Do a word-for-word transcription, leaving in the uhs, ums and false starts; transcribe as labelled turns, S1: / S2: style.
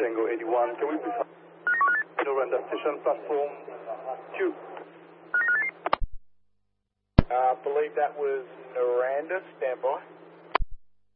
S1: Tango eighty-one. Can we please have Noranda Station platform two?
S2: I uh, believe that was Noranda. Stand by.